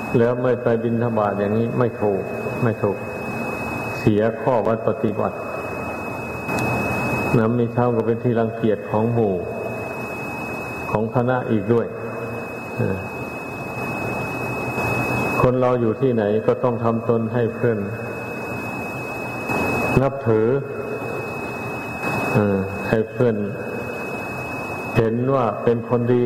แล้วไม่ไปบิณฑบาตอย่างนี้ไม่ถูกเสียข้อวัดปฏิบัติน้ำมีเท่ากับเป็นที่รังเกียจของหมู่ของคณะอีกด้วยคนเราอยู่ที่ไหนก็ต้องทำตนให้เพื่อนนับถือให้เพื่อนเห็นว่าเป็นคนดี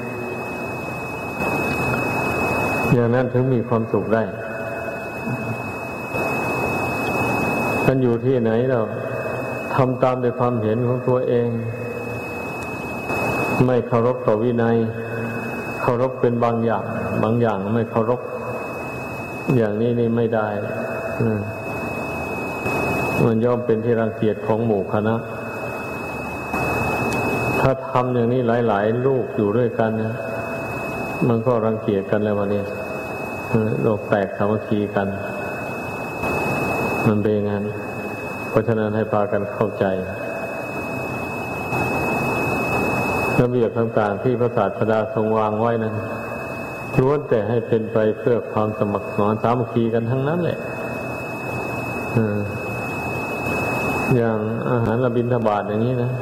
อย่างนั้นถึงมีความสุขได้ท่านอยู่ที่ไหนเราทำตามในความเห็นของตัวเองไม่เคารพต่อวินัยเคารพเป็นบางอย่างไม่เคารพอย่างนี้นี่ไม่ได้มันย่อมเป็นที่รังเกียจของหมู่คณะถ้าทำอย่างนี้หลายๆลูกอยู่ด้วยกันนะมันก็รังเกียจกันแล้ววันนี้โลกแตกสามัคคีกันมันเป็นอย่างนั้นเพราะฉะนั้นให้พากันเข้าใจระเบียบต่างๆที่พระศาสดาทรงวางไว้นั้นล้วนแต่ให้เป็นไปเพื่อความสมัครสมานสามัคคีกันทั้งนั้นแหละอย่างอาหารบิณฑบาตอย่างนี้นะ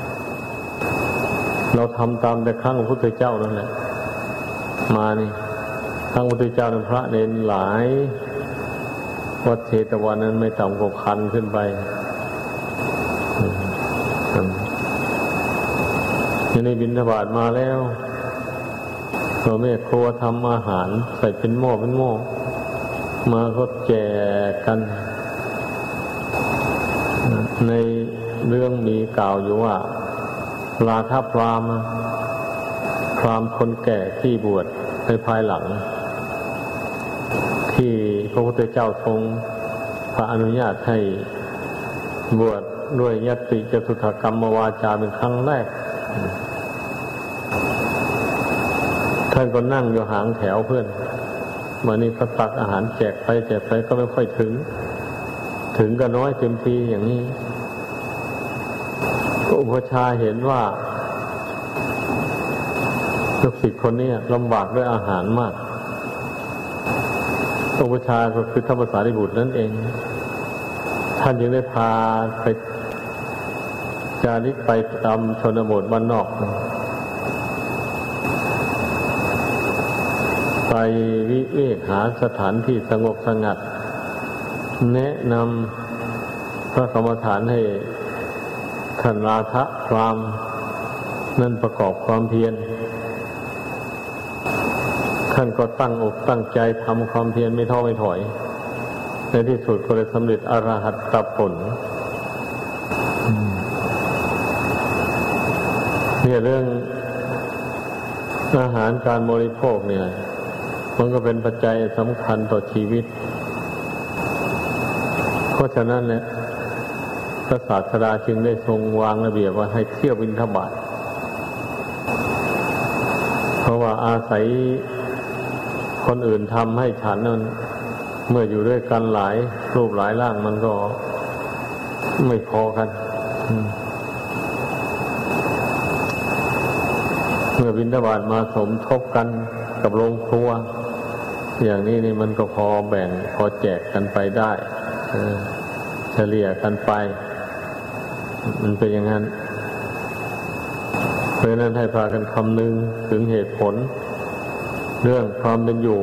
เราทำตามแต่ครั้งพระพุทธเจ้านั่นแหละมานี่ครั้งพระพุทธเจ้าเป็นพระเนรหลายวัดเชตวันนั้นไม่ต่ำกว่าพันขึ้นไปทีนี้บิณฑบาตมาแล้วตัวแม่ครัวทำอาหารใส่เป็นหม้อมาก็แจกกันในเรื่องมีกล่าวอยู่ว่าลาทพราหมณ์คนแก่ที่บวชในภายหลังที่พระพุทธเจ้าทรงพระอนุญาตให้บวชด้วยยติจตุถกรรมวาจาเป็นครั้งแรกท่านก็นั่งอยู่หางแถวเพื่อนวันนี้เขาตักอาหารแจกไปก็ไม่ค่อยถึงก็น้อยเต็มทีอย่างนี้อุปชาเห็นว่าลูกศิษย์คนนี้ลำบากด้วยอาหารมากอุปชาก็คือท่านพระสารีบุตรนั่นเองท่านยังได้พาไปจาริกไปตามชนบทบ้านนอกไปวิเวกหาสถานที่สงบสงัดแนะนำพระกรรมฐานให้ท่านราทพราหมณ์นั่นประกอบความเพียรท่านก็ตั้งอกตั้งใจทำความเพียรไม่ท้อไม่ถอยในที่สุดก็ได้สำเร็จอรหัตผลเนี่ยเรื่องอาหารการบริโภคเนี่ยมันก็เป็นปัจจัยสำคัญต่อชีวิตเพราะฉะนั้นเนี่ยพระศาสดาจึงได้ทรงวางระเบียบว่าให้เที่ยวบิณฑบาตเพราะว่าอาศัยคนอื่นทำให้ฉันนั้นเมื่ออยู่ด้วยกันหลายรูปหลายร่างมันก็ไม่พอกันเมื่อบิณฑบาตมาสมทบกันกับโรงครัวอย่างนี้นี่มันก็พอแบ่งพอแจกกันไปได้เฉลี่ยกันไปมันเป็นอย่างนั้นเพราะฉะนั้นให้พากันคำนึงถึงเหตุผลเรื่องความเป็นอยู่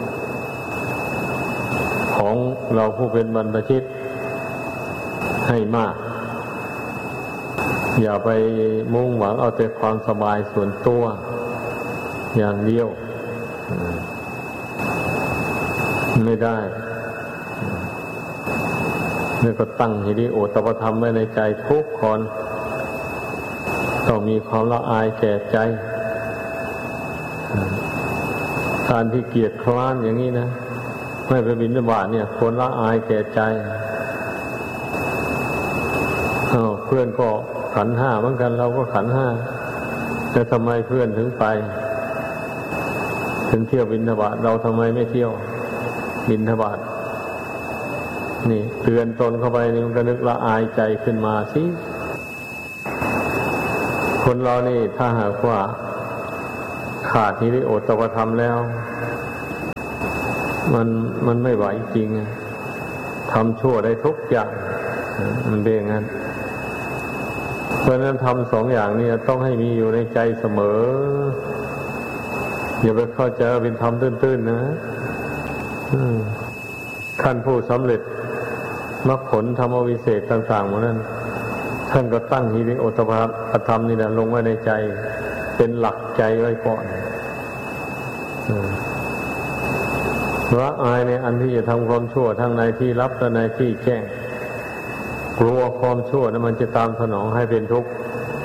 ของเราผู้เป็นบรรพชิตให้มากอย่าไปมุ่งหวังเอาแต่ความสบายส่วนตัวอย่างเดียวไม่ได้นี่ก็ตั้งหิริโอตปธรรมไว้ในใจทุกคนต้องมีความละอายแก่ใจการที่เกียจคร้านอย่างนี้นะไม่ไปบิณฑบาตเนี่ยควรละอายแก่ใจเพื่อนก็ขันธ์ห้าเหมือนกันเราก็ขันธ์ห้าแต่ทำไมเพื่อนถึงไปถึงเที่ยวบิณฑบาตเราทำไมไม่เที่ยวบิณฑบาตนี่เตือนตนเข้าไปนี่มันก็นึกละอายใจขึ้นมาสิคนเรานี่ถ้าหากว่าขาดหิริโอตปธรรมแล้วมันไม่ไหวจริงทำชั่วได้ทุกอย่างมันเป็นอย่างนั้นเพราะฉะนั้นทำสองอย่างนี้ต้องให้มีอยู่ในใจเสมออย่าไปเข้าใจเป็นธรรมตื้นๆนะท่านผู้สำเร็จมรรคผลธรรมวิเศษต่างๆหมดนั้นท่านก็ตั้งหิริโอตปะธรรมนี่แหละลงไว้ในใจเป็นหลักใจไว้ก่อนละอายในอันที่จะทำความชั่วทั้งในที่ลับและในที่แจ้งกลัวความชั่วนั้นมันจะตามสนองให้เป็นทุกข์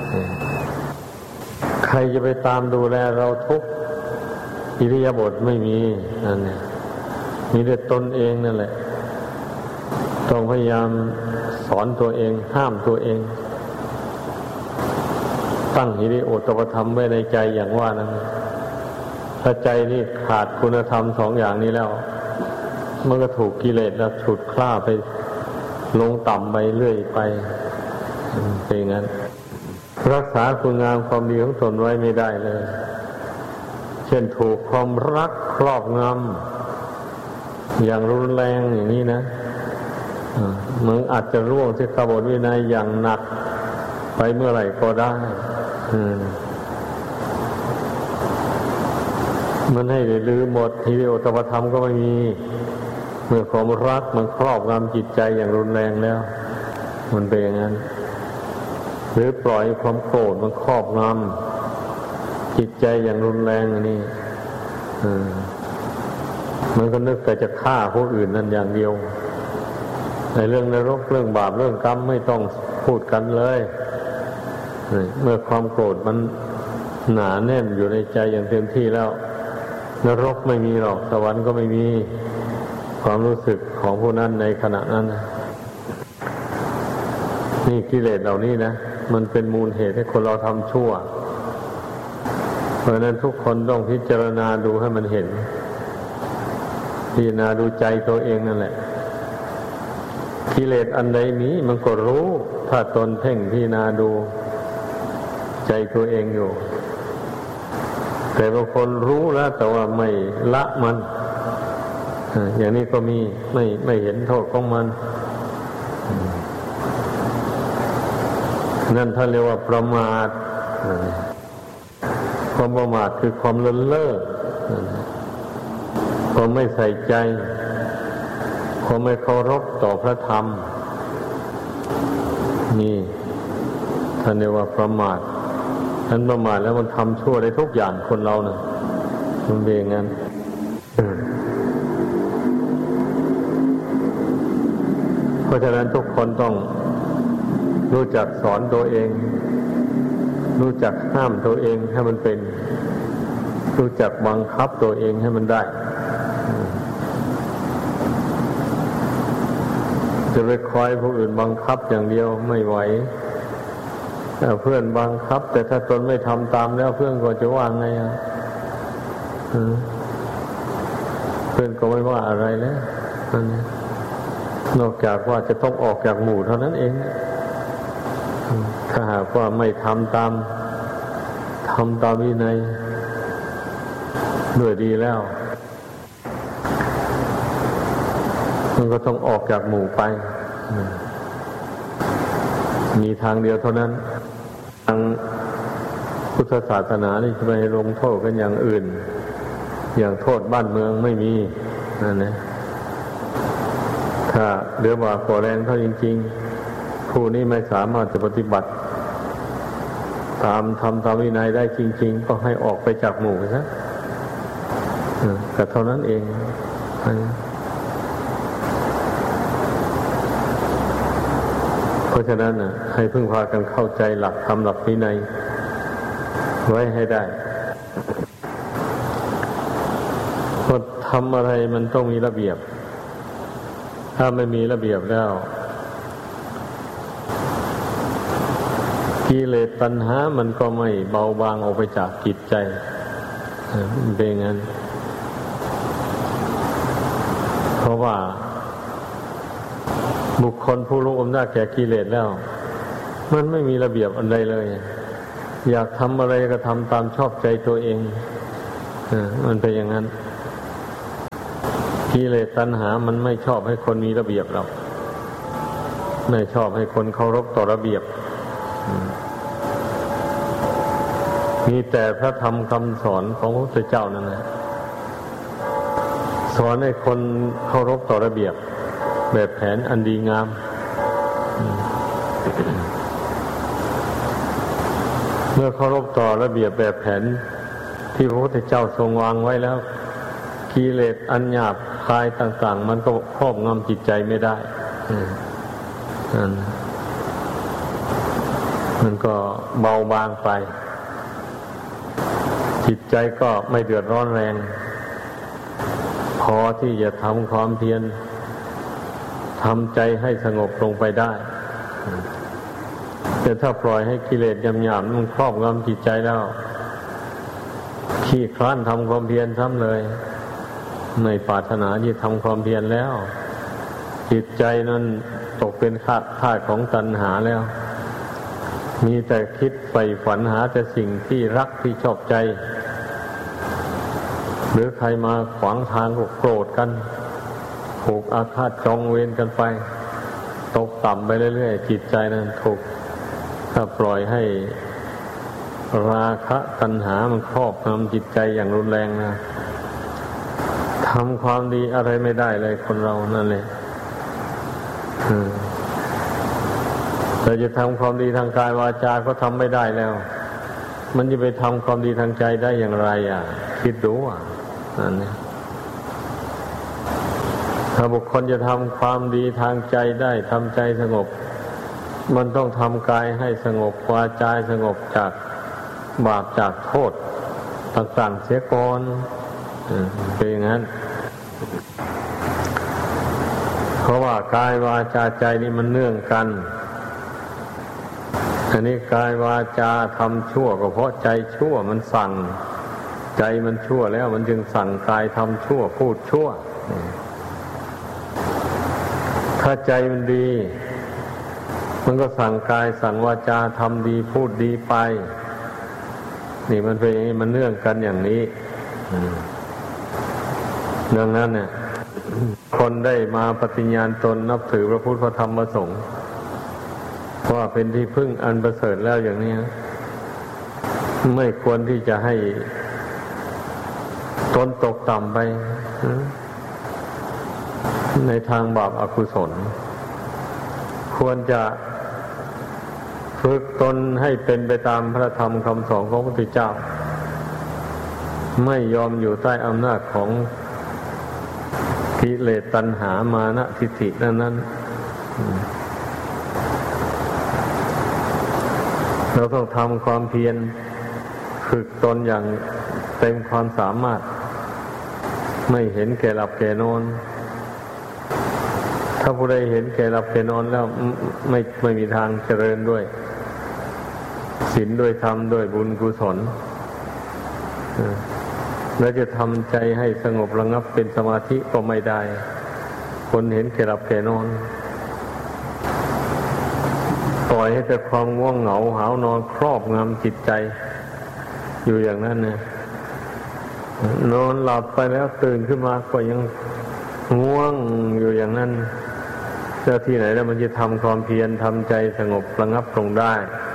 ใครจะไปตามดูแลเราทุกอิริยาบถไม่มีนั่นเนี่ยมีแต่ตนเองนั่นแหละต้องพยายามสอนตัวเองห้ามตัวเองตั้งหิริโอตปธรรมไว้ในใจอย่างว่านั้นถ้าใจนี่ขาดคุณธรรมสองอย่างนี้แล้วมันก็ถูกกิเลสแล้วฉุดคล้าไปลงต่ำไปเรื่อยไปเป็นอย่างนั้นรักษาคุณงามความดีของตนไว้ไม่ได้เลยเช่นถูกความรักครอบงำอย่างรุนแรงอย่างนี้นะมึงอาจจะร่วงที่กบฏวินัยอย่างหนักไปเมื่อไหร่ก็ได้มันให้ลืมหมดหิริโอตปธรรมก็ไม่มีเมื่อความรักมันครอบงำจิตใจอย่างรุนแรงแล้วมันเป็นอย่างนั้นหรือปล่อยความโกรธมันครอบงำจิตใจอย่างรุนแรงนี่มันก็นึกแต่จะฆ่าผู้อื่นนั่นอย่างเดียวในเรื่องนรกเรื่องบาปเรื่องกรรมไม่ต้องพูดกันเลยเมื่อความโกรธมันหนาแน่นอยู่ในใจอย่างเต็มที่แล้วนรกไม่มีหรอกสวรรค์ก็ไม่มีความรู้สึกของผู้นั้นในขณะนั้นนี่กิเลสเหล่านี้นะมันเป็นมูลเหตุให้คนเราทำชั่วเพราะฉะนั้นทุกคนต้องพิจารณาดูให้มันเห็นพิจารณาดูใจตัวเองนั่นแหละกิเลสอันใดนี้มันก็รู้ถ้าตนเพ่งพิจารณาดูใจตัวเองอยู่แต่บางคนรู้แล้วแต่ว่าไม่ละมันอย่างนี้ก็มีไม่เห็นโทษของมันนั่นท่านเรียกว่าประมาทความประมาทคือความเลินเล่อความไม่ใส่ใจความไม่เคารพต่อพระธรรมนี่ท่านเรียกว่าประมาทท่านประมาทแล้วมันทำชั่วได้ทุกอย่างคนเรานะมันเป็นอย่างนั้นเพราะฉะนั้นทุกคนต้องรู้จักสอนตัวเองรู้จักห้ามตัวเองให้มันเป็นรู้จักบังคับตัวเองให้มันได้จะไปคอยผู้อื่นบังคับอย่างเดียวไม่ไหวเพื่อนบังคับแต่ถ้าตนไม่ทำตามแล้วเพื่อนก็จะว่าไงเพื่อนก็ไม่ว่าอะไรแล้วนอกจากว่าจะต้องออกจากหมู่เท่านั้นเองถ้าหากว่าไม่ทำตามวินัยด้วยดีแล้วมันก็ต้องออกจากหมู่ไปมีทางเดียวเท่านั้นทางพุทธศาสนานี่จะไปลงโทษกันอย่างอื่นอย่างโทษบ้านเมืองไม่มีนั่นนะถ้าเดือดว่าก่อแรงเขาจริงๆผู้นี้ไม่สามารถจะปฏิบัติตามวินัยได้จริงๆก็ให้ออกไปจากหมู่ซะก็เท่านั้นเองเพราะฉะนั้นให้พึ่งพากันเข้าใจหลักธรรมหลักวินัยไว้ให้ได้เพราะทำอะไรมันต้องมีระเบียบถ้าไม่มีระเบียบแล้วกิเลสตัณหามันก็ไม่เบาบางออกไปจากจิตใจเป็นงั้นเพราะว่าบุคคลผู้รู้อำนาจแก่กิเลสแล้วมันไม่มีระเบียบอันใดเลยอยากทำอะไรก็ทำตามชอบใจตัวเองมันเป็นอย่างนั้นกิเลสตัณหามันไม่ชอบให้คนมีระเบียบหรอกไม่ชอบให้คนเคารพต่อระเบียบมีแต่พระธรรมคำสอนของพระพุทธเจ้านั่นแหละสอนให้คนเคารพต่อระเบียบแบบแผนอันดีงามเมื่อเคารพต่อระเบียบแบบแผนที่พระพุทธเจ้าทรงวางไว้แล้วกิเลสอันหยาบคายต่างๆมันก็ครอบงำจิตใจไม่ได้มันก็เบาบางไปจิตใจก็ไม่เดือดร้อนแรงพอที่จะทำความเพียรทำใจให้สงบลงไปได้แต่ถ้าปล่อยให้กิเลสหยาบๆมันครอบงำจิตใจแล้วขี้คร้านทำความเพียรซ้ำเลยไม่ปรารถนาที่ทำความเพียรแล้วจิตใจนั้นตกเป็นทาสของตัณหาแล้วมีแต่คิดใฝ่ฝันหาแต่สิ่งที่รักที่ชอบใจหรือใครมาขวางทางก็โกรธกันผูกอาฆาตจองเวรกันไปตกต่ำไปเรื่อยๆจิตใจนั้นถูกถ้าปล่อยให้ราคะตัณหามันครอบงำจิตใจอย่างรุนแรงนะทำความดีอะไรไม่ได้เลยคนเรานั่นแหละเราจะทำความดีทางกายวาจาก็ทำไม่ได้แล้วมันจะไปทำความดีทางใจได้อย่างไรคิดดูนั่นเนี่ยถ้าบุคคลจะทำความดีทางใจได้ทำใจสงบมันต้องทำกายให้สงบวาจาสงบจากบาปจากโทษต่างๆเสียก่อนเป็นอย่างนั้นเพราะว่ากายวาจาใจนี่มันเนื่องกันอันนี้กายวาจาทำชั่วก็เพราะใจชั่วมันสั่งใจมันชั่วแล้วมันจึงสั่งกายทำชั่วพูดชั่วถ้าใจมันดีมันก็สั่งกายสั่งวาจาทำดีพูดดีไปนี่มันเป็นอย่างนี้มันเนื่องกันอย่างนี้ดังนั้นเนี่ยคนได้มาปฏิญญาณตนนับถือพระพุทธพระธรรมพระสงฆ์ว่าเป็นที่พึ่งอันประเสริฐแล้วอย่างนี้ไม่ควรที่จะให้ตนตกต่ำไปในทางบาปอกุศลควรจะฝึกตนให้เป็นไปตามพระธรรมคำสอนของพระพุทธเจ้าไม่ยอมอยู่ใต้อำนาจของกิเลสตัณหามานะทิฏฐินั้นเราต้องทำความเพียรฝึกตนอย่างเต็มความสามารถไม่เห็นแก่หลับแก่นอนถ้าผู้ใดเห็นแก่หลับแก่นอนแล้วไม่มีทางเจริญด้วยศีลด้วยธรรมด้วยบุญกุศลแล้วจะทำใจให้สงบระงับเป็นสมาธิก็ไม่ได้คนเห็นแก่หลับแก่นอนปล่อยให้แต่ความง่วงเหงาหาวนอนครอบงำจิตใจอยู่อย่างนั้นเนี่ยนอนหลับไปแล้วตื่นขึ้นมาก็ยังง่วงอยู่อย่างนั้นจะที่ไหนแล้วมันจะทำความเพียรทำใจสงบระงับลงได้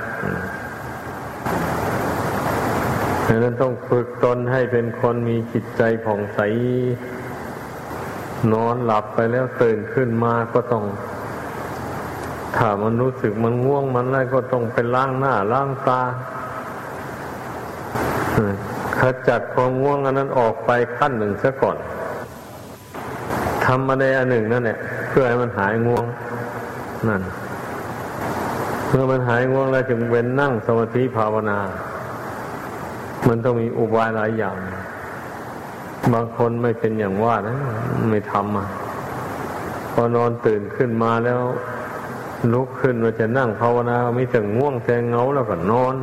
ดังนั้นต้องฝึกตนให้เป็นคนมีจิตใจผ่องใสนอนหลับไปแล้วตื่นขึ้นมาก็ต้องถ้ามันรู้สึกมันง่วงมันอะไรก็ต้องไปล้างหน้าล้างตาขจัดความง่วงอันนั้นออกไปขั้นหนึ่งซะก่อนทำมาในอันหนึ่งนั่นแหละเพื่อให้มันหายง่วงนั่นเมื่อมันหายง่วงแล้วจึงเป็นนั่งสมาธิภาวนามันต้องมีอุบายหลายอย่างบางคนไม่เป็นอย่างว่านะไม่ทำพอนอนตื่นขึ้นมาแล้วลุกขึ้นมาจะนั่งภาวนาไม่ถึงง่วงแทงเงาแล้วก็นอน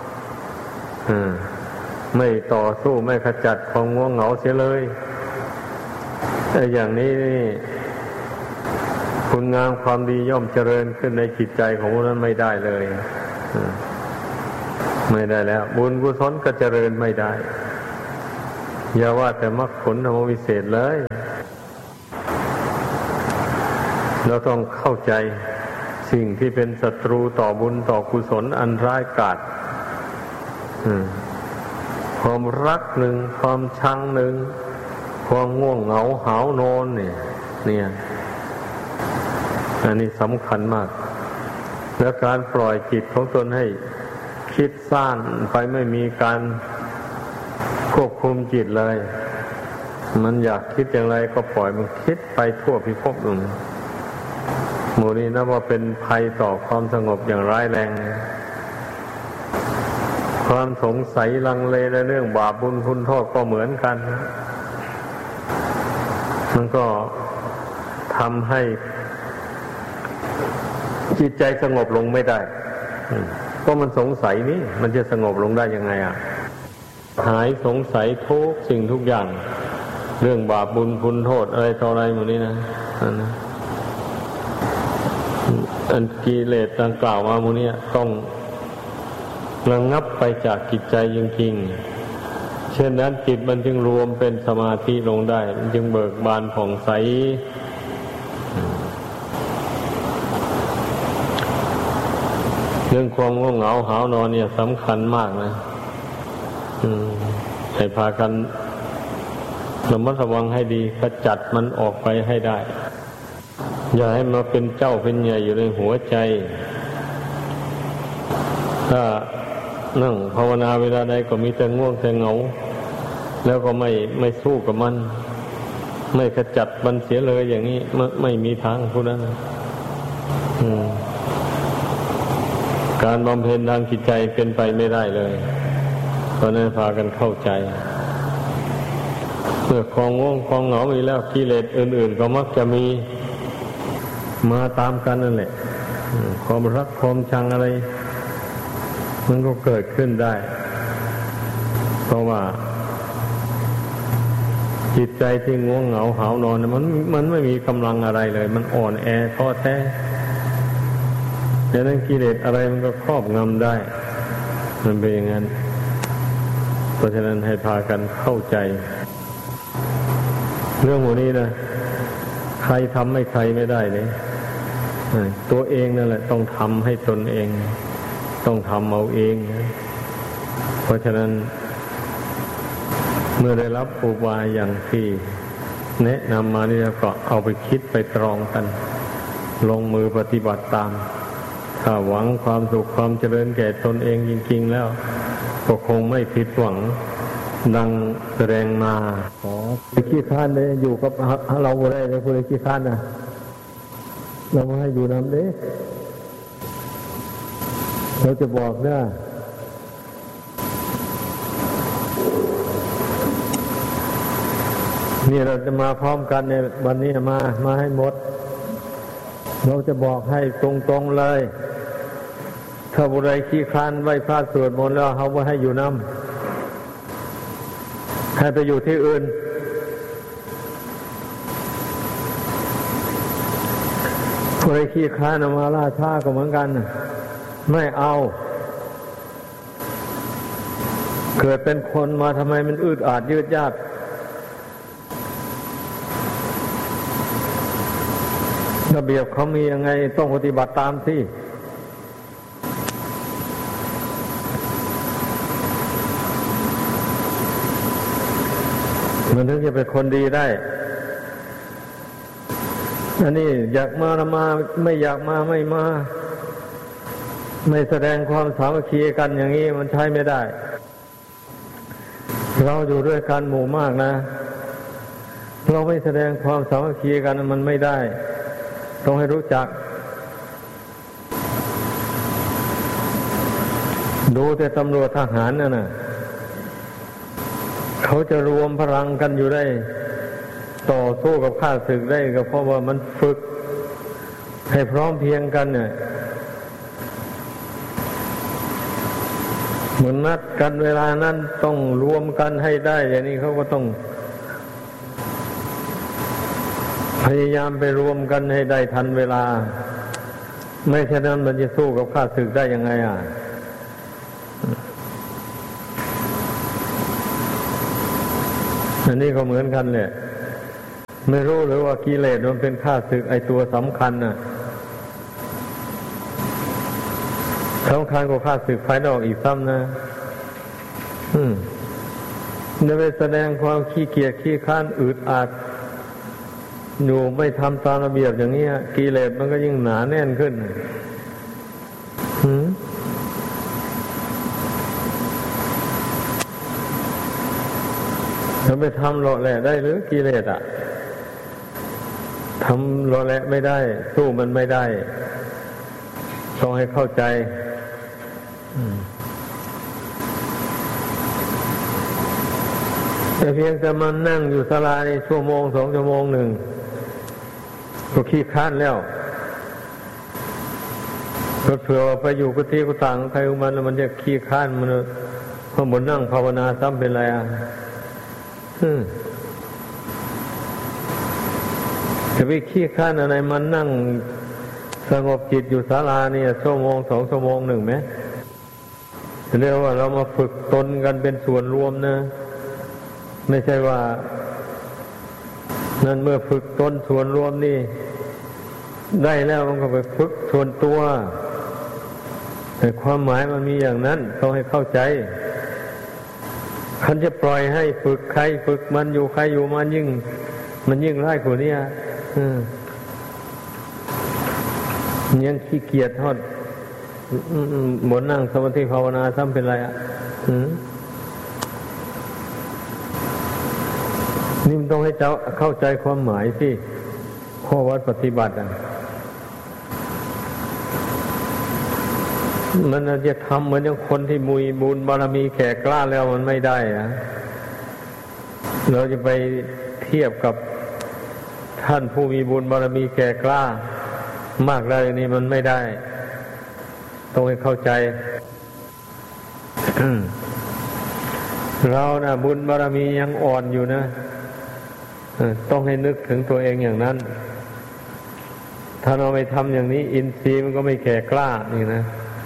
ไม่ต่อสู้ไม่ขจัดความง่วงเหงาเสียเลยแต่อย่างนี้คุณงามความดีย่อมเจริญขึ้นในจิตใจของผู้นั้นไม่ได้เลยไม่ได้แล้วบุญกุศลก็เจริญไม่ได้อย่าว่าแต่มรรคผลธรรมวิเศษเลยเราต้องเข้าใจสิ่งที่เป็นศัตรูต่อบุญต่อกุศลอันร้ายกาจความรักหนึ่งความชังหนึ่งความง่วงเหงาหาวนอนเนี่ยอันนี้สำคัญมากและการปล่อยจิตของตนให้คิดซ่านไปไม่มีการควบคุมจิตเลยมันอยากคิดอย่างไรก็ปล่อยมันคิดไปทั่วพิภพนู่นหมู่นี้นะว่าเป็นภัยต่อความสงบอย่างร้ายแรงความสงสัยลังเลในเรื่องบาปบุญคุณโทษก็เหมือนกันมันก็ทำให้จิตใจสงบลงไม่ได้ก็มันสงสัยนี่มันจะสงบลงได้ยังไงหายสงสัยทุกสิ่งทุกอย่างเรื่องบาปบุญคุณโทษอะไรต่ออะไรหมดนี้นะอันกิเลสดังกล่าวมาหมดนี้ต้องระงับไปจากจิตใจจริงๆเช่นนั้นจิตมันจึงรวมเป็นสมาธิลงได้มันจึงเบิกบานผ่องใสเรื่องความง่วงเหงาหาวนอนเนี่ยสำคัญมากนะให้พากันระมัดระวังให้ดีขจัดมันออกไปให้ได้อย่าให้มาเป็นเจ้าเป็นใหญ่อยู่ในหัวใจถ้านั่งภาวนาเวลาใดก็มีแต่ง่วงแต่เหงาแล้วก็ไม่สู้กับมันไม่ขจัดมันเสียเลยอย่างนี้ไม่มีทางผู้นั้นการบำเพ็ญทางจิตใจเป็นไปไม่ได้เลยเพราะนั้นพากันเข้าใจเมื่อความง่วงความเหงามีแล้วกิเลสอื่นๆก็มักจะมีมาตามกันนั่นแหละความรักความชังอะไรมันก็เกิดขึ้นได้เพราะว่าจิตใจที่ง่วงเหงาหาวนอนมันไม่มีกำลังอะไรเลยมันอ่อนแอท้อแท้ดังนั้นกิเลสอะไรมันก็ครอบงำได้มันเป็นอย่างนั้นเพราะฉะนั้นให้พากันเข้าใจเรื่องพวกนี้นะใครทำให้ใครไม่ได้เลยตัวเองนั่นแหละต้องทำให้ตนเองต้องทำเอาเองเพราะฉะนั้นเมื่อได้รับอุบายอย่างที่แนะนำมานี่ก็เอาไปคิดไปตรองกันลงมือปฏิบัติตามถ้าหวังความสุขความเจริญแก่ตนเองจริงๆแล้วก็คงไม่ผิดหวังดังแสดงมาขอขี้ข้านเลยอยู่กับเราได้เลยผู้ใดขี้ข้านนะเราไม่ให้อยู่นำเด้เราจะบอกนะนี่เราจะมาพร้อมกันในวันนี้มาให้หมดเราจะบอกให้ตรงๆเลยถ้าบุไรขี้คร้านไหว้พระสวดมนต์แล้วเขาไม่ให้อยู่นำให้ไปอยู่ที่อื่นบุไรขี้คร้านมาล่าช้าก็เหมือนกันไม่เอาเกิดเป็นคนมาทำไมมันอึดอัดยืดยาดระเบียบเขามียังไงต้องปฏิบัติตามที่มันถึงจะเป็นคนดีได้อันนี้อยากมาไม่อยากมาไม่มาไม่แสดงความสามัคคีกันอย่างนี้มันใช้ไม่ได้เราอยู่ด้วยกันหมู่มากนะเราไม่แสดงความสามัคคีกันมันไม่ได้ต้องให้รู้จักดูแต่ตำรวจทหารน่ะเขาจะรวมพลังกันอยู่ได้ต่อสู้กับข้าศึกได้ก็เพราะว่ามันฝึกให้พร้อมเพรียงกันเนี่ยเหมือนนัดกันเวลานั้นต้องรวมกันให้ได้อย่างนี้เขาก็ต้องพยายามไปรวมกันให้ได้ทันเวลาไม่เช่นนั้นมันจะสู้กับข้าศึกได้ยังไงอันนี้ก็เหมือนกันแหละไม่รู้หรือว่ากิเลสมันเป็นข้าศึกไอตัวสำคัญน่ะสำคัญกว่าข้าศึกภายนอกอีกซ้ำนะจะไปแสดงความขี้เกียจขี้ค้านอึดอัดอยู่ไม่ทำตามระเบียบอย่างนี้กิเลสมันก็ยิ่งหนาแน่นขึ้นจะไปทำหล่อแหละได้หรือกิเลสทำหล่อแหละไม่ได้สู้มันไม่ได้ต้องให้เข้าใจแต่เพียงแต่มันนั่งอยู่ศาลาในชั่วโมง2 ชั่วโมง 1ก็ขี้ค้านแล้วก็เผื่อไปอยู่กุฏิกุฏางใครของมันแล้วมันจะขี้ค้านมันพอหมดนั่งภาวนาซ้ำเป็นไรจะไปขี้ค้านอะไรมันนั่งสงบจิตอยู่ศาลาเนี่ยชั่วโมง2 ชั่วโมง 1ไหมเรียกว่าเรามาฝึกตนกันเป็นส่วนรวมนะไม่ใช่ว่านั่นเมื่อฝึกตนส่วนรวมนี่ได้แล้วมันก็ไปฝึกส่วนตัวแต่ความหมายมันมีอย่างนั้นต้องให้เข้าใจคันจะปล่อยให้ฝึกใครฝึกมันอยู่ใครอยู่มันยิ่งร้ายกว่านี้ยังขี้เกียจทอดหมดนั่งสมาธิภาวนาซ้ำเป็นไรนี่มันต้องให้เจ้าเข้าใจความหมายสิข้อวัดปฏิบัติมันจะทำเหมือนอย่างคนที่มุยบุญบารมีแก่กล้าแล้วมันไม่ได้เราจะไปเทียบกับท่านผู้มีบุญบารมีแก่กล้ามากได้นี่มันไม่ได้ต้องให้เข้าใจ เรานะบุญบารมียังอ่อนอยู่นะต้องให้นึกถึงตัวเองอย่างนั้นถ้าเราไม่ทำอย่างนี้อินทรีย์มันก็ไม่แก่กล้านี่นะ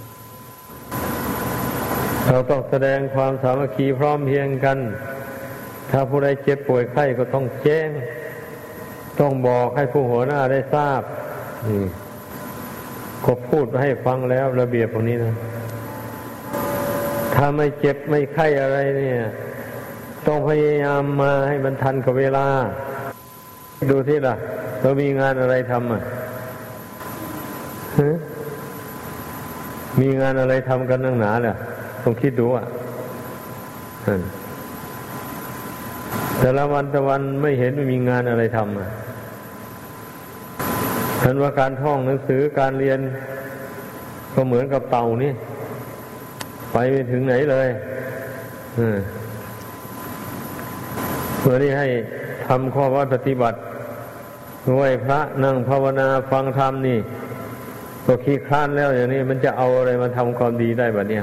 เราต้องแสดงความสามัคคีพร้อมเพรียงกันถ้าผู้ใดเจ็บป่วยไข้ก็ต้องแจ้งต้องบอกให้ผู้หัวหน้าได้ทราบก็พูดให้ฟังแล้วระเบียบตรงนี้นะถ้าไม่เจ็บไม่ไข้อะไรเนี่ยต้องพยายามมาให้มันทันกับเวลาดูที่ล่ะเรามีงานอะไรทำมีงานอะไรทำกันนักหนาเนี่ยต้องคิดดูแต่ละวันไม่เห็นมีงานอะไรทำฉันว่าการท่องหนังสือการเรียนก็เหมือนกับเต่านี่ไปไม่ถึงไหนเลยเพื่อที่ให้ทำข้อวัดปฏิบัติไหว้พระนั่งภาวนาฟังธรรมนี่ก็ขี้คร้านแล้วอย่างนี้มันจะเอาอะไรมาทำความดีได้บัดเนี้ย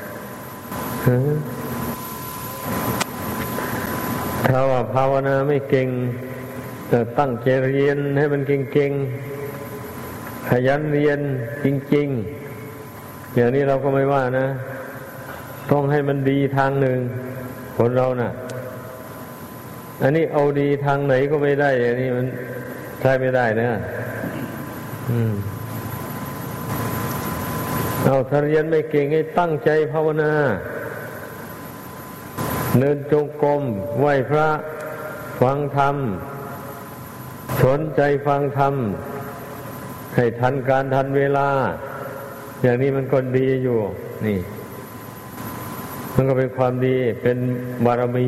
ถ้าว่าภาวนาไม่เก่งตั้งใจเรียนให้มันเก่งๆขยันเรียนจริงๆอย่างนี้เราก็ไม่ว่านะต้องให้มันดีทางหนึ่งคนเราน่ะอันนี้เอาดีทางไหนก็ไม่ได้อย่างนี้มันใช้ไม่ได้นะเอาถ้าเรียนไม่เก่งให้ตั้งใจภาวนาเดินจงกรมไหว้พระฟังธรรมสนใจฟังธรรมให้ทันการทันเวลาอย่างนี้มันก็ดีอยู่นี่มันก็เป็นความดีเป็นบารมี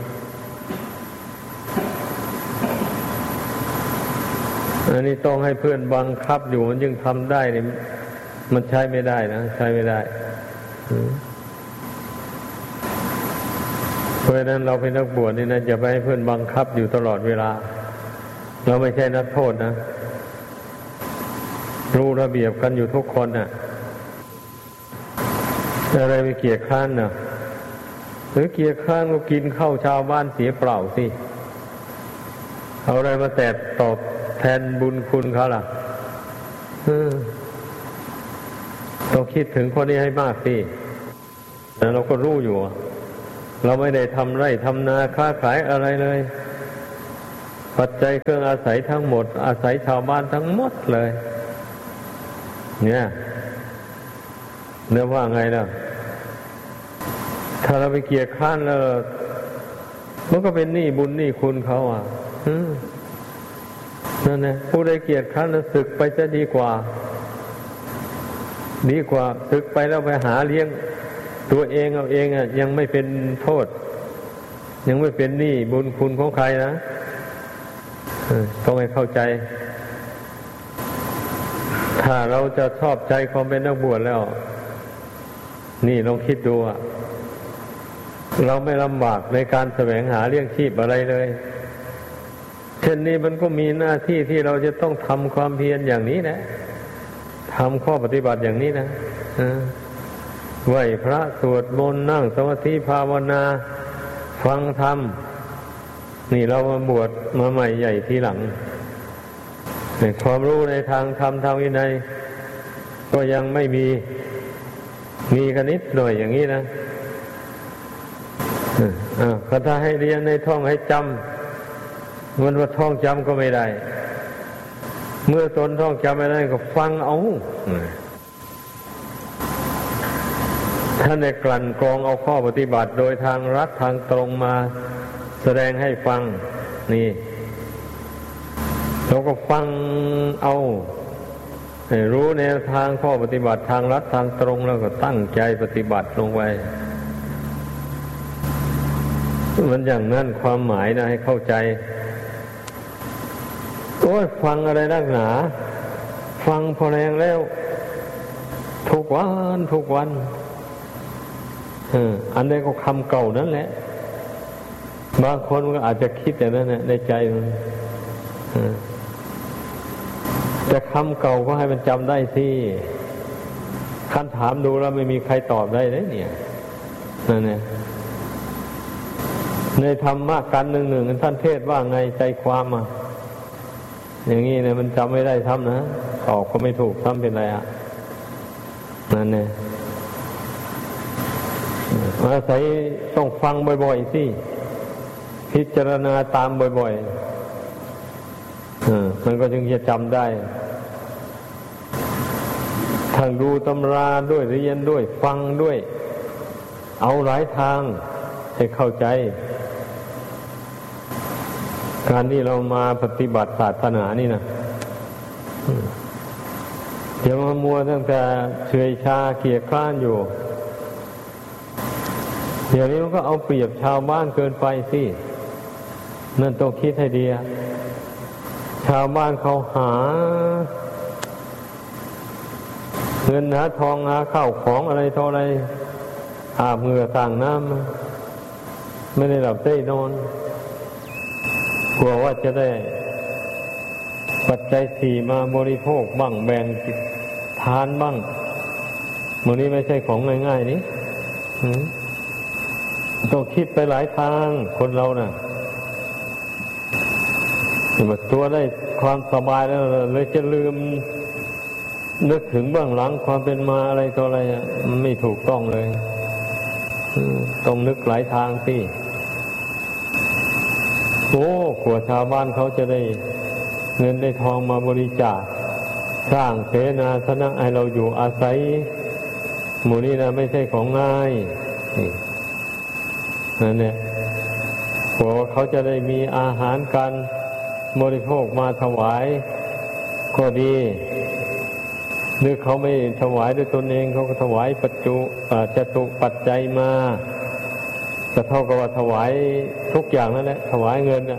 อันนี้ต้องให้เพื่อนบังคับอยู่มันจึงทำได้เนี่ยมันใช้ไม่ได้นะใช้ไม่ได้เพราะฉะนั้นเราเป็นนักบวชนี่นะอย่าไปให้เพื่อนบังคับอยู่ตลอดเวลาเราไม่ใช่นักโทษนะรู้ระเบียบกันอยู่ทุกคนน่ะอะไรไม่เกียจคร้านน่ะหรือเกียจคร้านก็กินข้าวชาวบ้านเสียเปล่าสิเอาอะไรมาแต่ตอบแทนบุญคุณเขาล่ะต้องคิดถึงคนนี้ให้มากสิแต่เราก็รู้อยู่เราไม่ได้ทำไร่ทำนาค้าขายอะไรเลยปัจจัยเครื่องอาศัยทั้งหมดอาศัยชาวบ้านทั้งหมดเลยเนี่ยเนื้อว่าไงล่ะถ้าเราไปเกียจคร้านแล้วมันก็เป็นหนี้บุญหนี้คุณเขานั่นแหละผู้ใดเกียจคร้านแล้วสึกไปจะดีกว่าสึกไปแล้วไปหาเลี้ยงตัวเองเอาเองยังไม่เป็นโทษยังไม่เป็นหนี้บุญคุณของใครนะต้องให้เข้าใจถ้าเราจะชอบใจความเป็นนักบวชแล้วนี่ลองคิดดูเราไม่ลำบากในการแสวงหาเลี้ยงชีพอะไรเลยเช่นนี้มันก็มีหน้าที่ที่เราจะต้องทำความเพียรอย่างนี้นะทำข้อปฏิบัติอย่างนี้นะไหว้พระสวดมนต์นั่งสมาธิภาวนาฟังธรรมนี่เรามาบวชมาใหม่ใหญ่ทีหลังความรู้ในทางธรรมทางวินัยก็ยังไม่มีกันนิดหน่อยอย่างนี้นะก็ถ้าให้เรียนในท่องให้จำมันว่าท่องจำก็ไม่ได้เมื่อตนท่องจำไม่ได้ก็ฟังเอาท่านได้กลั่นกรองเอาข้อปฏิบัติโดยทางรัฐทางตรงมาแสดงให้ฟังนี่เราก็ฟังเอาให้รู้แนวทางข้อปฏิบัติทางรัฐทางตรงแล้วก็ตั้งใจปฏิบัติลงไปมันอย่างนั้นความหมายนะให้เข้าใจโอ้ยฟังอะไรนักหนาฟังพอแรงแล้วทุกวันอันนี้ก็คำเก่านั่นแหละบางคนก็อาจจะคิดอย่างนั้นในใจมันแต่คำเก่าก็ให้มันจำได้สิคันถามดูแล้วไม่มีใครตอบได้เลยเนี่ยนั่นเนี่ยในธรรมะกันหนึ่งท่านเทศว่าไงใจความอย่างนี้เนี่ยมันจำไม่ได้ทำนะตอบก็ไม่ถูกทำเป็นไรนั่นเนี่ยอาศัยต้องฟังบ่อยๆสิพิจารณาตามบ่อยๆมันก็จึงจะจำได้ทั้งดูตำราด้วยเรียนด้วยฟังด้วยเอาหลายทางให้เข้าใจการที่เรามาปฏิบัติศาสนานี่นะเดี๋ยวมามัวตั้งแต่เฉยชาเกียจคร้านอยู่เดี๋ยวนี้มันก็เอาเปรียบชาวบ้านเกินไปสินั่นต้องคิดให้ดีชาวบ้านเขาหาเงินหาทองหาข้าวของอะไรเท่าไรอาบเหงื่อต่างน้ำไม่ได้หลับได้นอนกลัวว่าจะได้ปัจจัยสี่มาบริโภคบ้างแบ่งทานบ้างมันนี้ไม่ใช่ของง่ายๆนี่ต้องคิดไปหลายทางคนเราน่ะตัวได้ความสบายแล้วเลยจะลืมนึกถึงเบื้องหลังความเป็นมาอะไรตัวอะไรมันไม่ถูกต้องเลยต้องนึกหลายทางสิกว่าชาวบ้านเขาจะได้เงินได้ทองมาบริจาคสร้างเสนาสนะให้เราอยู่อาศัยหมู่นี้นะไม่ใช่ของง่ายนั่นเนี่ยกว่าเขาจะได้มีอาหารการบริโภคมาถวายก็ดีหรือเขาไม่ถวายด้วยตนเองเขาก็ถวายจตุปัจจัยมาก็เท่ากับว่าถวายทุกอย่างนั่นแหละถวายเงิน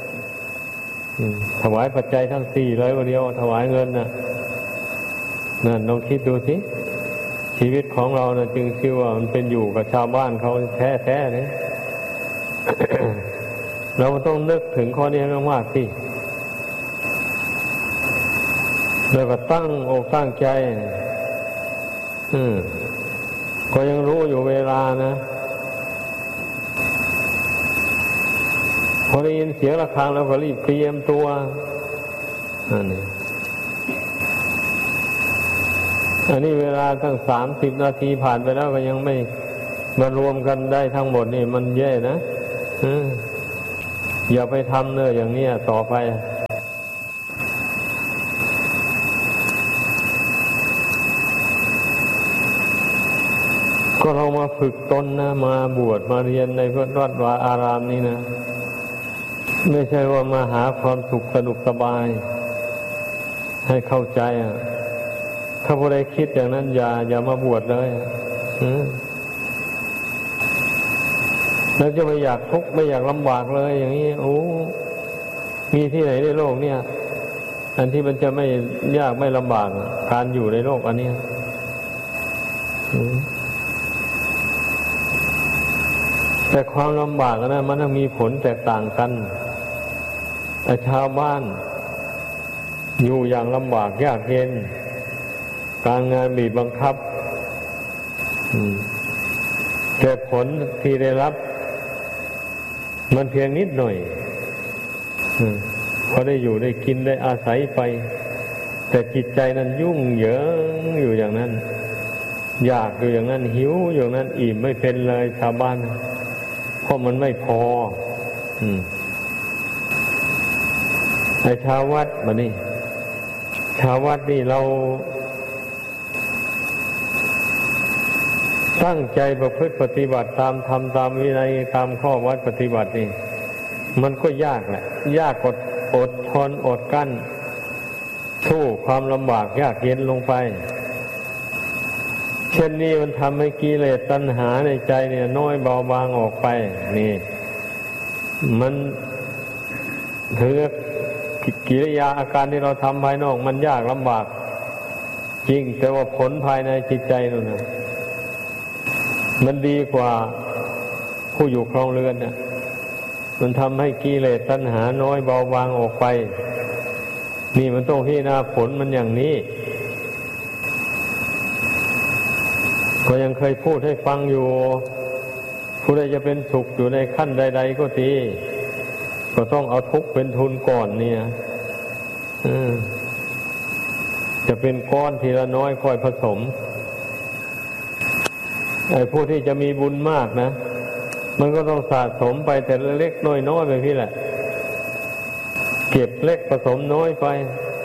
ถวายปัจจัยทั้งสี่เลยวันเดียวถวายเงินนั่นลองคิดดูสิชีวิตของเรานะจึงชื่อว่ามันเป็นอยู่กับชาวบ้านเขาแท้ๆเนี่ย เราต้องนึกถึงข้อนี้มากๆสิแล้วก็ตั้งอกตั้งใจก็ยังรู้อยู่เวลานะพอได้ยินเสียงระฆังแล้วก็รีบเตรียมตัวอันนี้เวลาตั้ง30 นาทีผ่านไปแล้วก็ยังไม่มารวมกันได้ทั้งหมดนี่มันแย่นะอย่าไปทำเลยอย่างนี้ต่อไปก็เรามาฝึกตนนะมาบวชมาเรียนในวัดวาอารามนี้นะไม่ใช่ว่ามาหาความสุขสนุกสบายให้เข้าใจถ้าผู้ใดคิดอย่างนั้นอย่ามาบวชเลยแล้วจะไม่อยากทุกข์ไม่อยากลำบากเลยอย่างนี้โอ้มีที่ไหนในโลกเนี่ยอันที่มันจะไม่ยากไม่ลำบากการอยู่ในโลกอันนี้แต่ความลำบากนะมันต้องมีผลแตกต่างกันแต่ชาวบ้านอยู่อย่างลำบากยากเย็นการงานบีบบังคับแต่ผลที่ได้รับมันเพียงนิดหน่อยพอได้อยู่ได้กินได้อาศัยไปแต่จิตใจนั้นยุ่งเหยิงอยู่อย่างนั้นอยากอยู่อย่างนั้นหิวอยู่อย่างนั้นอิ่มไม่เป็นเลยชาวบ้านเพราะมันไม่พอไอ้ชาววัดมานี่ชาววัดนี่เราตั้งใจประพฤติปฏิบัติตามธรรมตามวินัยตามข้อวัดปฏิบัตินี่มันก็ยากแหละยากกดอดทนอดกั้นสู้ความลำบากยากเย็นลงไปเช่นนี้มันทำให้กิเลสตัณหาในใจเนี่ยน้อยเบาบางออกไปนี่มันถือกิริยาอาการที่เราทำภายนอกมันยากลำบากจริงแต่ว่าผลภายในจิตใจนั่นนะมันดีกว่าผู้อยู่ครองเรือนเนี่ยมันทำให้กิเลสตัณหาน้อยเบาบางออกไปนี่มันต้องพิจารณาผลมันอย่างนี้ก็ยังเคยพูดให้ฟังอยู่ผู้ใดจะเป็นสุขอยู่ในขั้นใดๆก็ดีก็ต้องเอาทุกข์เป็นทุนก่อนเนี่ยจะเป็นก้อนทีละน้อยค่อยผสมไอ้ผู้ที่จะมีบุญมากนะมันก็ต้องสะสมไปแต่เล็กน้อยไปพี่แหละเก็บเล็กผสมน้อยไป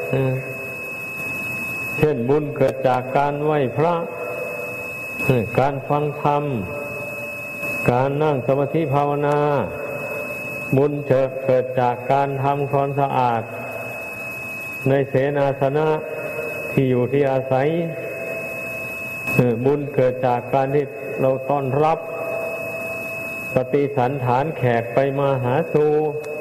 เช่นบุญเกิดจากการไหว้พระการฟังธรรมการนั่งสมาธิภาวนาบุญเกิดจากการทำความสะอาดในเสนาสนะที่อยู่ที่อาศัยบุญเกิดจากการที่เราต้อนรับปฏิสันถานแขกไปมาหาสู่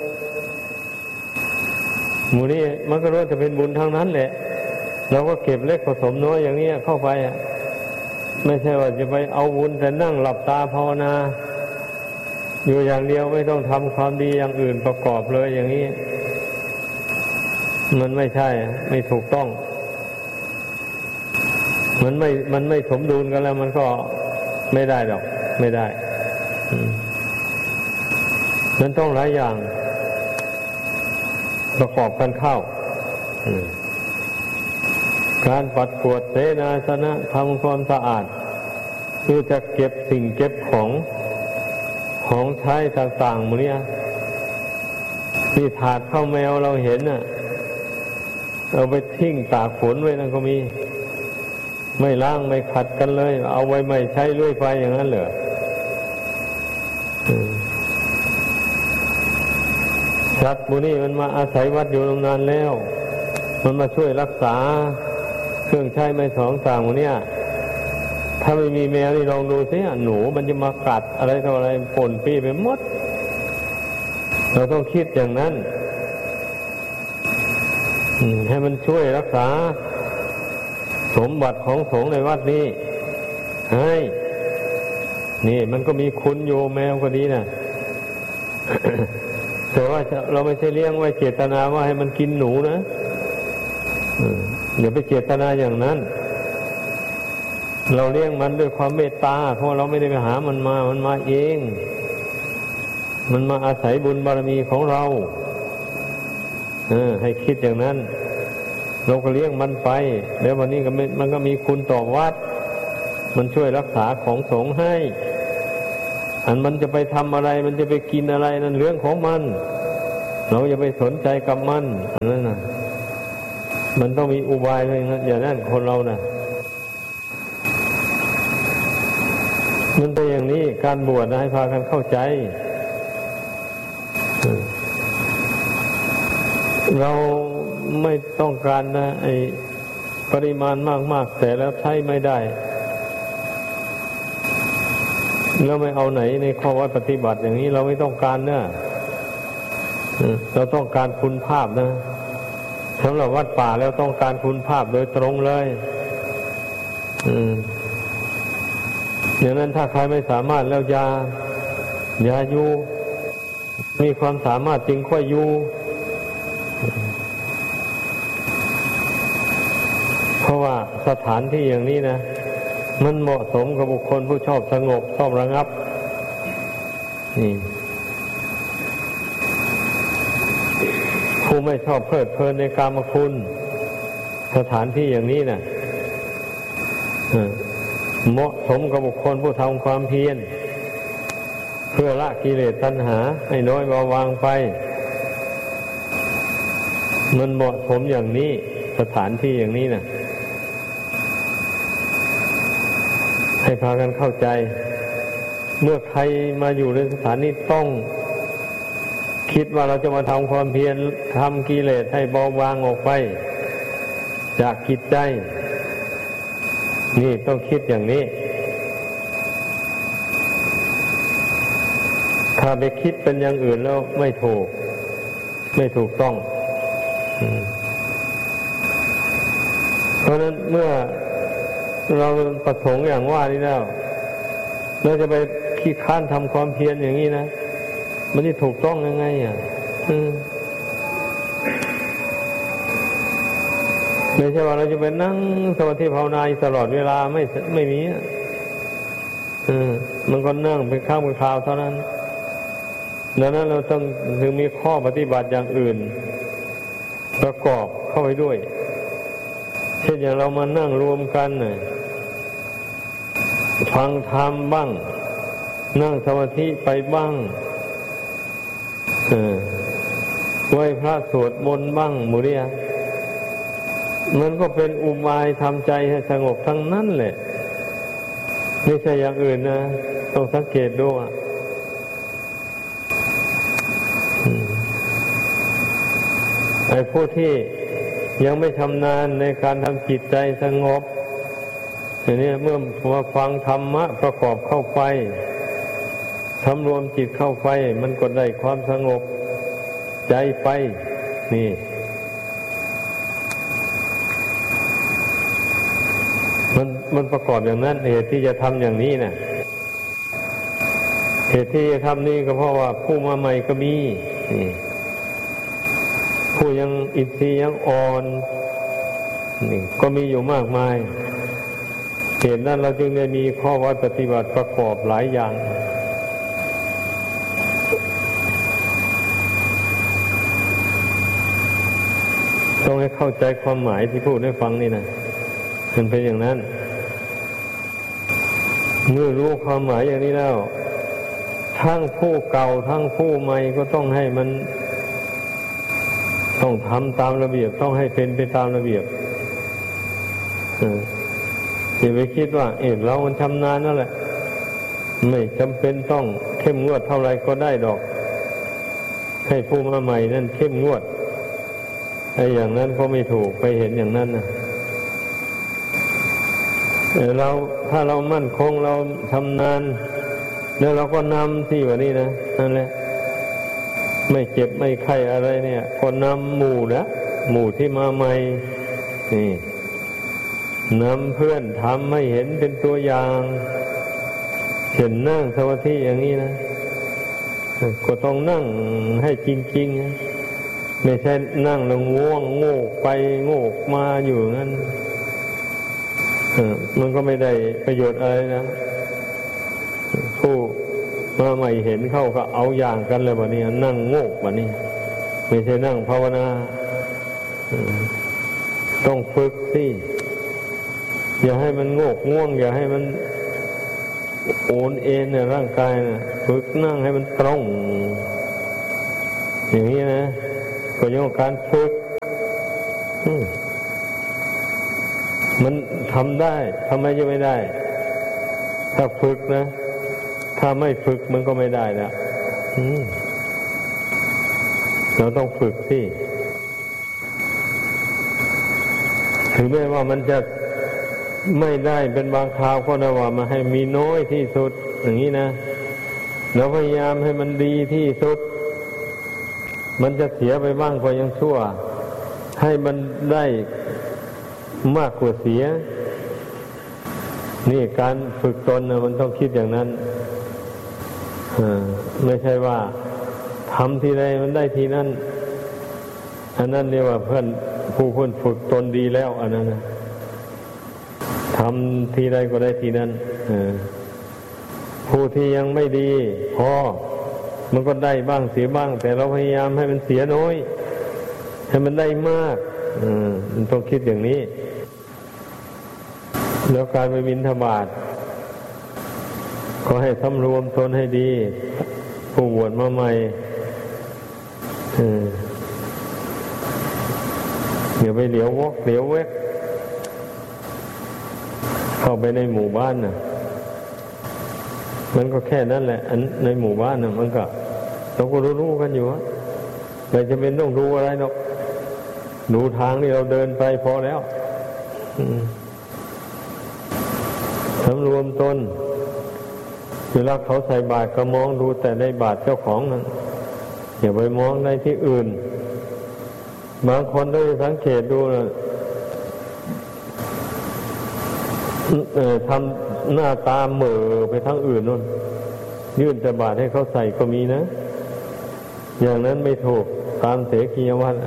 หมู่นี้มันก็รู้จะเป็นบุญทั้งนั้นแหละเราก็เก็บเล็กผสมน้อยอย่างนี้เข้าไปไม่ใช่ว่าจะไปเอาบุญแต่นั่งหลับตาภาวนาอยู่อย่างเดียวไม่ต้องทำความดีอย่างอื่นประกอบเลยอย่างนี้มันไม่ใช่ไม่ถูกต้องมันไม่สมดุลกันแล้วมันก็ไม่ได้หรอกไม่ได้มันต้องหลายอย่างประกอบกันเข้าการปัดกวาดเสนาสนะทำความสะอาดคือจะเก็บสิ่งเก็บของใช้ต่างๆหมดเนี่ยที่ถาดข้าวแมวเราเห็นน่ะเอาไปทิ้งตากฝนไว้นั่นก็มีไม่ล้างไม่ขัดกันเลยเอาไว้ไม่ใช้เรื่อยไปอย่างนั้นเหรอสัตว์พวกนี้มันมาอาศัยวัดอยู่นานแล้วมันมาช่วยรักษาเครื่องใช้ไม้สองต่างพวกนี้ถ้าไม่มีแมวนี่ลองดูสิหนูมันจะมากัดอะไรต่ออะไรปนปี้ไปหมดเราต้องคิดอย่างนั้นให้มันช่วยรักษาสมบัติของสงฆ์ในวัดนี้ให้นี่มันก็มีคุณอยู่แมวก็ดีนะ แต่ว่าเราไม่ใช่เลี้ยงไว้เจตนาว่าให้มันกินหนูนะอย่าไปเจตนาอย่างนั้นเราเลี้ยงมันด้วยความเมตตาเพราะเราไม่ได้ไปหามันมาเองมันมาอาศัยบุญบารมีของเราให้คิดอย่างนั้นเราก็เลี้ยงมันไปแล้ววันนี้มันก็มีคุณต่อวัดมันช่วยรักษาของสงฆ์ให้อันมันจะไปทำอะไรมันจะไปกินอะไรนั่นเรื่องของมันเราอย่าไปสนใจกับมันนั่นน่ะมันต้องมีอุบายเลยนะอย่างนั้นคนเราน่ะมันเป็นอย่างนี้การบวชนะให้พากันเข้าใจเราไม่ต้องการนะไอ้ปริมาณมากๆแต่แล้วใช้ไม่ได้แล้วไม่เอาไหนในข้อวัดปฏิบัติอย่างนี้เราไม่ต้องการนะเราต้องการคุณภาพนะสำหรับวัดป่าแล้วต้องการคุณภาพโดยตรงเลยอย่างนั้นถ้าใครไม่สามารถแล้วอย่าอยู่มีความสามารถจริงค่อยอยู่เพราะว่าสถานที่อย่างนี้นะมันเหมาะสมกับบุคคลผู้ชอบสงบชอบระงับนี่ผู้ไม่ชอบเพลิดเพลินในกามคุณสถานที่อย่างนี้นะเหมาะสมกับบุคคลผู้ทำความเพียรเพื่อละกิเลสตัณหาให้น้อยเบาบางไปมันเหมาะสมอย่างนี้สถานที่อย่างนี้นะให้พากันเข้าใจเมื่อใครมาอยู่ในสถานนี้ต้องคิดว่าเราจะมาทำความเพียรทำกิเลสให้เบาบางออกไปจากจิตใจนี่ต้องคิดอย่างนี้ถ้าไปคิดเป็นอย่างอื่นแล้วไม่ถูกต้องเพราะนั้นเมื่อเราประสงค์อย่างว่านี้แล้วเราจะไปขี้ค้านทำความเพียรอย่างนี้นะมันจะถูกต้องยังไงไม่ใช่ว่าเราจะไปนั่งสมาธิภาวนาตลอดเวลาไม่มีมันก็นั่งเป็นข้าวเป็นคราวเท่านั้นดังนั้นเราต้องถึงมีข้อปฏิบัติอย่างอื่นประกอบเข้าไปด้วยเช่นอย่างเรามานั่งรวมกันฟังธรรมบ้างนั่งสมาธิไปบ้างไหว้พระสวดมนต์บ้างหมู่เนี่ยมันก็เป็นอุบายทำใจให้สงบทั้งนั้นแหละไม่ใช่อย่างอื่นนะต้องสังเกตดูไอ้ผู้ที่ยังไม่ชำนาญในการทำจิตใจสงบอย่างนี้เมื่อมาฟังธรรมะประกอบเข้าไปสำรวมจิตเข้าไปมันก็ได้ความสงบใจไปนี่มันประกอบอย่างนั้นเหตุที่จะทำอย่างนี้นะเหตุที่จะทำนี่ก็เพราะว่าผู้มาใหม่ก็มีผู้ยังอินทรีย์ยังอ่อนนี่ก็มีอยู่มากมายเหตุนั้นเราจึงได้มีข้อวัดปฏิบัติประกอบหลายอย่างต้องให้เข้าใจความหมายที่พูดให้ฟังนี่นะมันเป็นอย่างนั้นเมื่อรู้ความหมายอย่างนี้แล้วทั้งผู้เก่าทั้งผู้ใหม่ก็ต้องให้มันต้องทำตามระเบียบต้องให้เป็นไปตามระเบียบอย่าไปคิดว่าเรามันชำนาญนั่นแหละไม่จำเป็นต้องเข้มงวดเท่าไรก็ได้ดอกให้ผู้มาใหม่นั่นเข้มงวดไอ้อย่างนั้นก็ไม่ถูกไปเห็นอย่างนั้นนะถ้าเรามั่นคงเราชำนาญแล้วเราก็นำที่ว่านี้นะนั่นแหละไม่เจ็บไม่ไข้อะไรเนี่ยก็นำหมู่ที่มาใหม่นี่นำเพื่อนทำให้เห็นเป็นตัวอย่างเช่นนั่งสมาธิอย่างนี้นะก็ต้องนั่งให้จริงๆไม่ใช่นั่งแล้วง่วงโงกไปโงกมาอยู่งั้นมันก็ไม่ได้ประโยชน์อะไรนะผู้มาใหม่เห็นเข้าก็เอาอย่างกันเลยวันนี้นั่งโงกวันนี้ไม่ใช่นั่งภาวนาต้องฝึกสิอย่าให้มันโงกง่วงอย่าให้มันโอนเอ็นในร่างกายนะฝึกนั่งให้มันตรงอย่างนี้นะก็เรียกว่าการฝึกมันทำได้ทำไมจะไม่ได้ถ้าฝึกนะถ้าไม่ฝึกมันก็ไม่ได้นะเราต้องฝึกสิถึงแม้ว่ามันจะไม่ได้เป็นบางคราวก็ได้ว่ามาให้มีน้อยที่สุดอย่างนี้นะเราพยายามให้มันดีที่สุดมันจะเสียไปบ้างก็ยังชั่วให้มันได้มากกว่าเสียนี่การฝึกตนนะมันต้องคิดอย่างนั้นไม่ใช่ว่าทำทีใดมันได้ทีนั้นอันนั้นเรียกว่าเพื่อนผู้คนฝึกตนดีแล้วอันนั้นนะทำทีใดก็ได้ทีนั้นผู้ที่ยังไม่ดีพอมันก็ได้บ้างเสียบ้างแต่เราพยายามให้มันเสียน้อยให้มันได้มากมันต้องคิดอย่างนี้แล้วการไปบิณฑบาตก็ให้สำรวมตนให้ดีผู้บวชมาใหม่อย่าไปเหลียววอกเหลียวเวกเข้าไปในหมู่บ้านน่ะมันก็แค่นั้นแหละอันในหมู่บ้านน่ะมันก็เราก็รู้กันอยู่ว่าไม่จำเป็นต้องดูอะไรหรอกดูทางที่เราเดินไปพอแล้วสำรวมตนเวลาเขาใส่บาตรก็มองดูแต่ในบาตรเจ้าของนั่นอย่าไปมองในที่อื่นบางคนได้สังเกตดูนะทำหน้าตาเหม่อไปทั้งอื่นนู่นยื่นแต่บาตรให้เขาใส่ก็มีนะอย่างนั้นไม่ถูกตามเสกียวัตร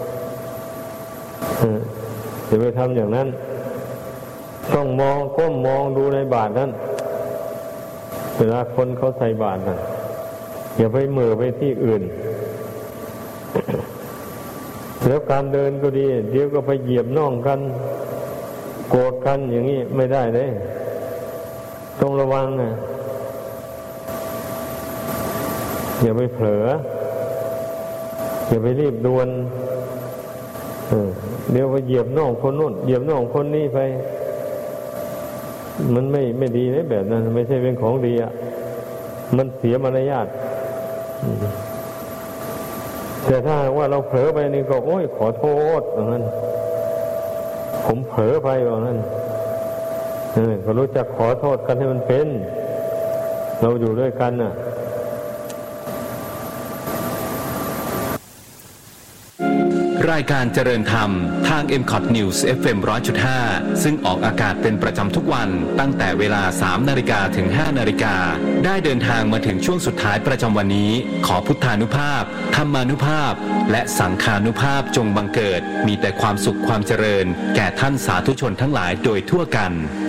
อย่าไปทำอย่างนั้นต้องมองก้มมองดูในบาตรนั้นเวลาคนเขาใส่บาตรน่ะอย่าไปเหม่อไปที่อื่นแล้วการเดินก็ดีเดี๋ยวก็ไปเหยียบน่องกันโกรธกันอย่างนี้ไม่ได้เลยต้องระวังนะอย่าไปเผลออย่าไปรีบด่วนเดี๋ยวไปเหยียบน่องคนนู้นเหยียบน่องคนนี้ไปมันไม่ดีเลยแบบนั้นไม่ใช่เป็นของดีอ่ะมันเสียมารยาทแต่ถ้าว่าเราเผลอไปนี่ก็โอ้ยขอโทษอย่างนั้นผมเผลอไปอย่างนั้นก็รู้จักขอโทษกันให้มันเป็นเราอยู่ด้วยกันน่ะรายการเจริญธรรมทาง MCOT News FM 100.5 ซึ่งออกอากาศเป็นประจำทุกวันตั้งแต่เวลา 3 นาฬิกาถึง 5 นาฬิกาได้เดินทางมาถึงช่วงสุดท้ายประจำวันนี้ขอพุทธานุภาพธรรมานุภาพและสังฆานุภาพจงบังเกิดมีแต่ความสุขความเจริญแก่ท่านสาธุชนทั้งหลายโดยทั่วกัน